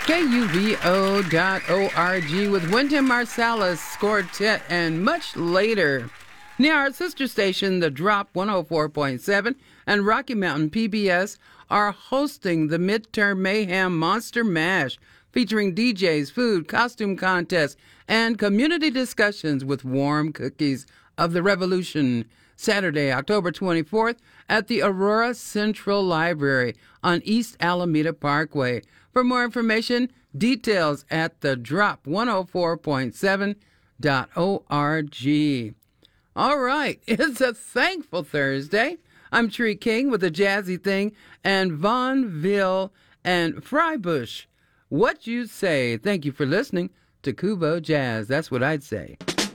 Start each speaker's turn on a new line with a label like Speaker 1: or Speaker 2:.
Speaker 1: KUVO.org with Wynton Marsalis Quartet and much later. Now, our sister station, The Drop 104.7 and Rocky Mountain PBS are hosting the Midterm Mayhem Monster Mash, featuring DJs, food, costume contests, and community discussions with warm cookies of the revolution. Saturday, October 24th at the Aurora Central Library on East Alameda Parkway. For more information, details at thedrop104.7.org. All right, it's a thankful Thursday. I'm Tree King with a jazzy thing and Vaughnville and Frybush. What you say? Thank you for listening to Kubo Jazz. That's what I'd say.